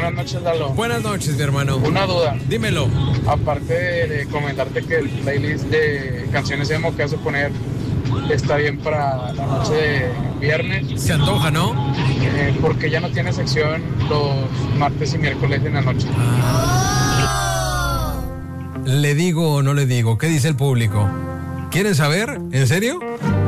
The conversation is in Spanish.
buenas noches, Lalo. Buenas noches, mi hermano. Una duda. Dímelo. Aparte de comentarte que el playlist de canciones emo que vas a poner está bien para la noche de viernes. Se antoja, ¿no? Porque ya no tiene sección los martes y miércoles en la noche. ¿Le digo o no le digo? ¿Qué dice el público? ¿Quieren saber? ¿En serio?